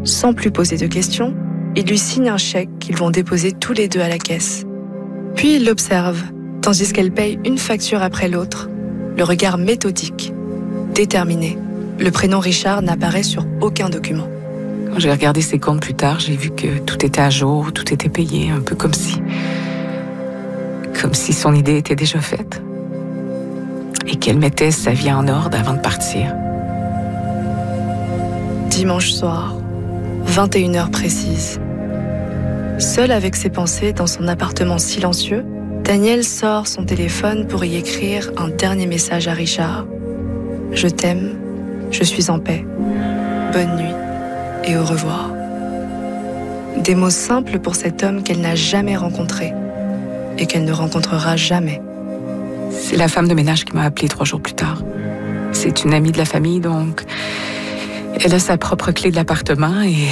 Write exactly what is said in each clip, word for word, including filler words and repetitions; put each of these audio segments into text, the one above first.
Sans plus poser de questions, il lui signe un chèque qu'ils vont déposer tous les deux à la caisse. Puis il l'observe, tandis qu'elle paye une facture après l'autre, le regard méthodique, déterminé. Le prénom Richard n'apparaît sur aucun document. Quand j'ai regardé ses comptes plus tard, j'ai vu que tout était à jour, tout était payé, un peu comme si... comme si son idée était déjà faite. Et qu'elle mettait sa vie en ordre avant de partir. Dimanche soir, vingt et une heures précises. Seul avec ses pensées dans son appartement silencieux, Daniel sort son téléphone pour y écrire un dernier message à Richard. « Je t'aime, je suis en paix. Bonne nuit et au revoir. » Des mots simples pour cet homme qu'elle n'a jamais rencontré et qu'elle ne rencontrera jamais. C'est la femme de ménage qui m'a appelée trois jours plus tard. C'est une amie de la famille, donc elle a sa propre clé de l'appartement et...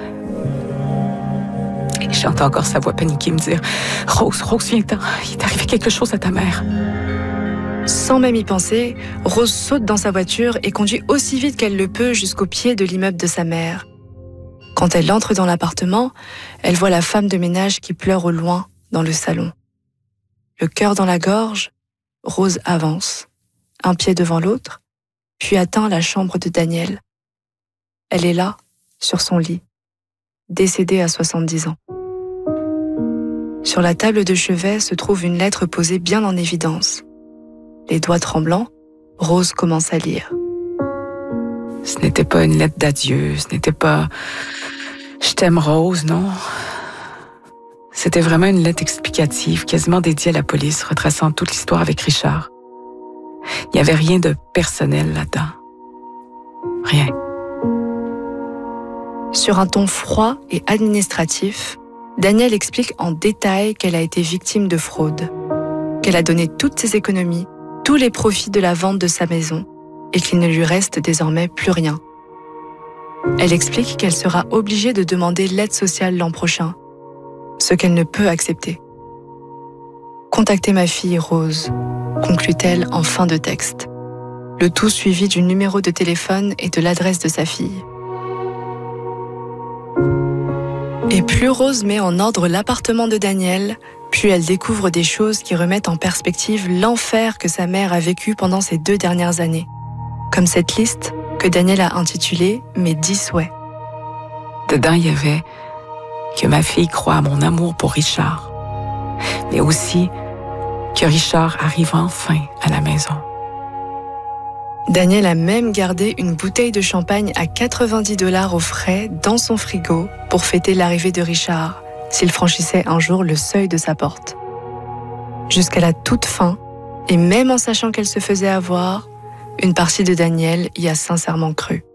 et j'entends encore sa voix paniquée me dire « Rose, Rose, viens-t'en, il est arrivé quelque chose à ta mère. » Sans même y penser, Rose saute dans sa voiture et conduit aussi vite qu'elle le peut jusqu'au pied de l'immeuble de sa mère. Quand elle entre dans l'appartement, elle voit la femme de ménage qui pleure au loin dans le salon. Le cœur dans la gorge, Rose avance, un pied devant l'autre, puis atteint la chambre de Daniel. Elle est là, sur son lit, décédée à soixante-dix ans. Sur la table de chevet se trouve une lettre posée bien en évidence. Les doigts tremblants, Rose commence à lire. Ce n'était pas une lettre d'adieu, ce n'était pas « Je t'aime Rose », non. C'était vraiment une lettre explicative, quasiment dédiée à la police, retraçant toute l'histoire avec Richard. Il n'y avait rien de personnel là-dedans. Rien. Sur un ton froid et administratif, Daniel explique en détail qu'elle a été victime de fraude, qu'elle a donné toutes ses économies, tous les profits de la vente de sa maison, et qu'il ne lui reste désormais plus rien. Elle explique qu'elle sera obligée de demander l'aide sociale l'an prochain, ce qu'elle ne peut accepter. « Contactez ma fille Rose », conclut-elle en fin de texte. Le tout suivi du numéro de téléphone et de l'adresse de sa fille. Et plus Rose met en ordre l'appartement de Daniel, plus elle découvre des choses qui remettent en perspective l'enfer que sa mère a vécu pendant ces deux dernières années. Comme cette liste que Daniel a intitulée « Mes dix souhaits ». Dedans, il y avait que ma fille croit à mon amour pour Richard, mais aussi que Richard arrive enfin à la maison. Daniel a même gardé une bouteille de champagne à quatre-vingt-dix dollars au frais dans son frigo pour fêter l'arrivée de Richard, s'il franchissait un jour le seuil de sa porte. Jusqu'à la toute fin, et même en sachant qu'elle se faisait avoir, une partie de Daniel y a sincèrement cru.